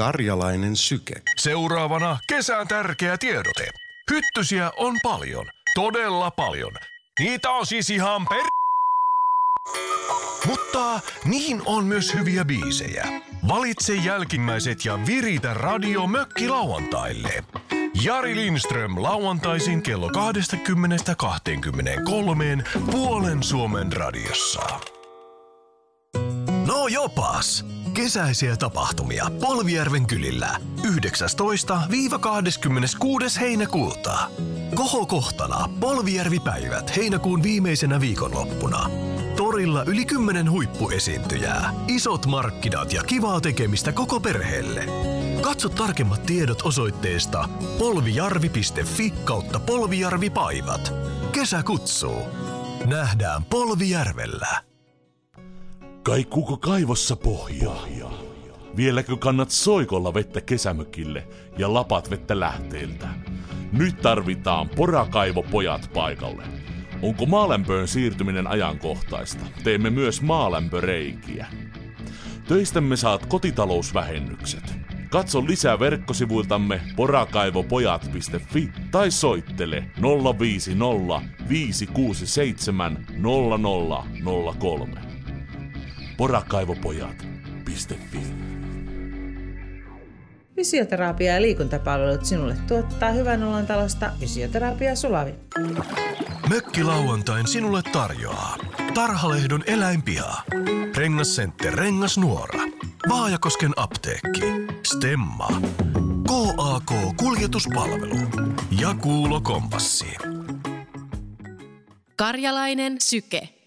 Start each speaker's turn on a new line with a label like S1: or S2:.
S1: Karjalainen syke.
S2: Seuraavana kesän tärkeä tiedote. Hyttysiä on paljon, todella paljon. Niitä on siis ihan Mutta niihin on myös hyviä biisejä. Valitse jälkimmäiset ja viritä radio mökkilauantaille. Jari Lindström lauantaisin kello 20.23 puolen Suomen radiossa.
S3: No jopas! Kesäisiä tapahtumia Polvijärven kylillä 19-26. heinäkuuta. Kohokohtana Polvijärvi-päivät heinäkuun viimeisenä viikonloppuna. Torilla yli 10 huippuesiintyjää, isot markkinat ja kivaa tekemistä koko perheelle. Katso tarkemmat tiedot osoitteesta polvijarvi.fi/polvijarvipaivat. Kesä kutsuu. Nähdään Polvijärvellä.
S4: Kaikkuuko kaivossa pohjaa? Vieläkö kannat soikolla vettä kesämökille ja lapat vettä lähteeltä? Nyt tarvitaan porakaivopojat paikalle. Onko maalämpöön siirtyminen ajankohtaista? Teemme myös maalämpöreikiä. Töistämme saat kotitalousvähennykset. Katso lisää verkkosivuiltamme porakaivopojat.fi tai soittele 050 567 0003. Porakaivopojat.fi.
S5: Fysioterapia- ja liikuntapalvelut sinulle tuottaa Hyvän olon talosta Fysioterapia Sulavi.
S3: Mökkilauantain sinulle tarjoaa Tarhalehdon eläinpiha, Rengascenter Rengasnuora, Vaajakosken apteekki, Stemma, KAK Kuljetuspalvelu ja Kuulo Kompassi.
S6: Karjalainen syke.